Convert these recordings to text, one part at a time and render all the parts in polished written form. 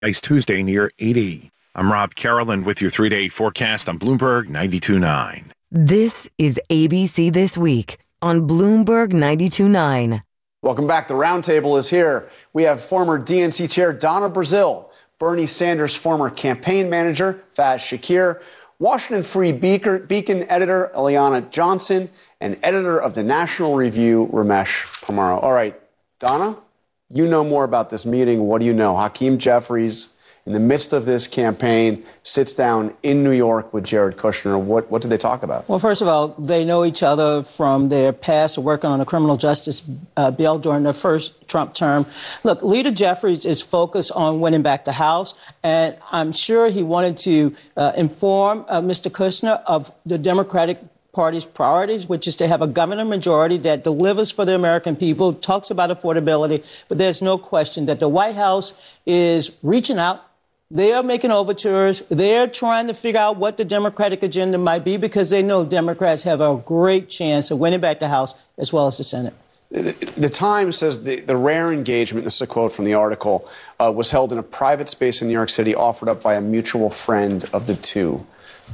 Nice Tuesday near 80. I'm Rob Carolyn with your 3-day forecast on Bloomberg 92.9. This is ABC This Week on Bloomberg 92.9. Welcome back. The roundtable is here. We have former DNC chair Donna Brazile, Bernie Sanders' former campaign manager Faz Shakir, Washington Free Beacon editor Eliana Johnson, and editor of the National Review Ramesh Pamaro. All right, Donna, you know more about this meeting. What do you know? Hakeem Jeffries, in the midst of this campaign, sits down in New York with Jared Kushner. What did they talk about? Well, first of all, they know each other from their past working on a criminal justice bill during their first Trump term. Look, Leader Jeffries is focused on winning back the House, and I'm sure he wanted to inform Mr. Kushner of the Democratic Party's priorities, which is to have a governor majority that delivers for the American people, talks about affordability, but there's no question that the White House is reaching out. They are making overtures. They're trying to figure out what the Democratic agenda might be because they know Democrats have a great chance of winning back the House as well as the Senate. The Times says the rare engagement, this is a quote from the article, was held in a private space in New York City offered up by a mutual friend of the two.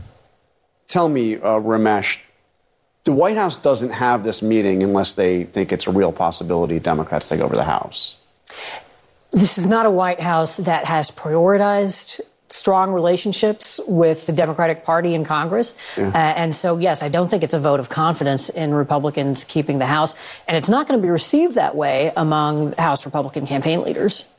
Tell me, Ramesh, the White House doesn't have this meeting unless they think it's a real possibility Democrats take over the House. This is not a White House that has prioritized strong relationships with the Democratic Party in Congress. Yeah. And so, yes, I don't think it's a vote of confidence in Republicans keeping the House. And it's not going to be received that way among House Republican campaign leaders.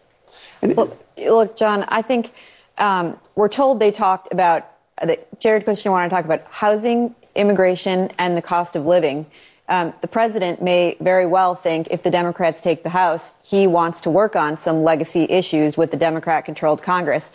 Look, John, I think we're told they talked about that Jared Kushner wanted to talk about housing, immigration, and the cost of living. The president may very well think if the Democrats take the House, he wants to work on some legacy issues with the Democrat-controlled Congress.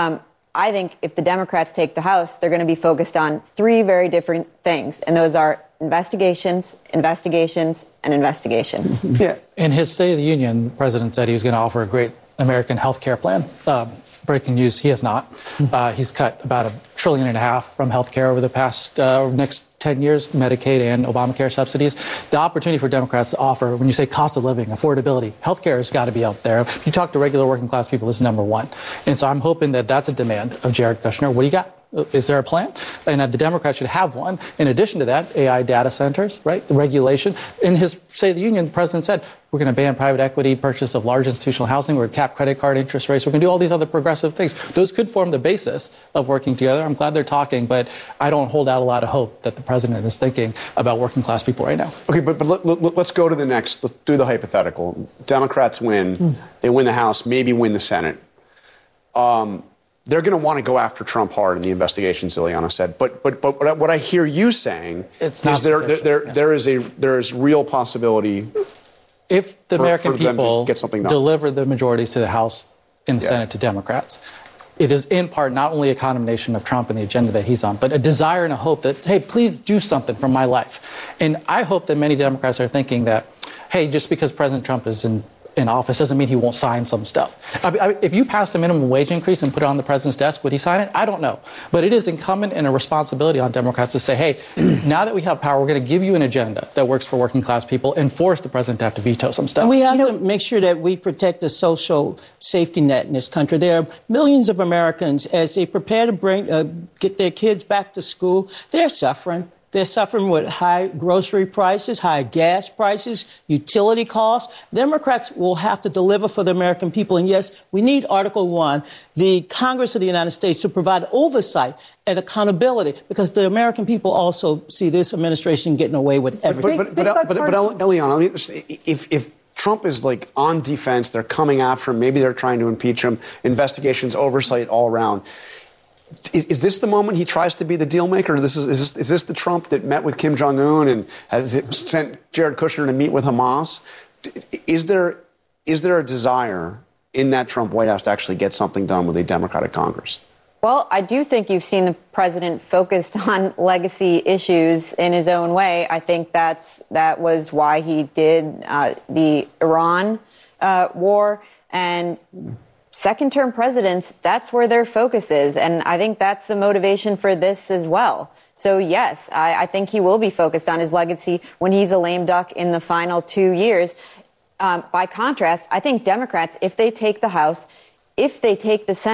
I think if the Democrats take the House, they're going to be focused on three very different things, and those are investigations, investigations, and investigations. Yeah. In his State of the Union, the president said he was going to offer a great American health care plan. Breaking news, he has not. He's cut about $1.5 trillion from health care over the past next 10 years, Medicaid and Obamacare subsidies. The opportunity for Democrats to offer, when you say cost of living, affordability, health care has got to be up there. If you talk to regular working class people, this is number one. And so I'm hoping that that's a demand of Jared Kushner. What do you got? Is there a plan? And the Democrats should have one. In addition to that, AI data centers, right? The regulation. In his State of the Union, the president said, we're going to ban private equity purchase of large institutional housing. We're going to cap credit card interest rates. We're going to do all these other progressive things. Those could form the basis of working together. I'm glad they're talking, but I don't hold out a lot of hope that the president is thinking about working class people right now. Okay, but let's go to the next. Let's do the hypothetical. Democrats win. They win the House, maybe win the Senate. They're going to want to go after Trump hard in the investigations, Ileana said. But what I hear you saying is there is real possibility. If the American people get something done. Deliver the majorities to the House and the Senate to Democrats, it is in part not only a condemnation of Trump and the agenda that he's on, but a desire and a hope that, hey, please do something for my life. And I hope that many Democrats are thinking that, hey, just because President Trump is in office doesn't mean he won't sign some stuff. If you passed a minimum wage increase and put it on the president's desk, would he sign it? I don't know. But it is incumbent and a responsibility on Democrats to say, hey, now that we have power, we're going to give you an agenda that works for working class people and force the president to have to veto some stuff. And we have to make sure that we protect the social safety net in this country. There are millions of Americans, as they prepare to get their kids back to school, they're suffering. They're suffering with high grocery prices, high gas prices, utility costs. Democrats will have to deliver for the American people. And yes, we need Article 1, the Congress of the United States, to provide oversight and accountability, because the American people also see this administration getting away with everything. But Eliana, if Trump is like on defense, they're coming after him, maybe they're trying to impeach him, investigations, oversight all around. Is this the moment he tries to be the deal maker? Is this the Trump that met with Kim Jong-un and has sent Jared Kushner to meet with Hamas? Is there a desire in that Trump White House to actually get something done with a Democratic Congress? Well, I do think you've seen the president focused on legacy issues in his own way. I think that was why he did the Iran war, and second-term presidents, that's where their focus is. And I think that's the motivation for this as well. So, yes, I think he will be focused on his legacy when he's a lame duck in the final 2 years. By contrast, I think Democrats, if they take the House, if they take the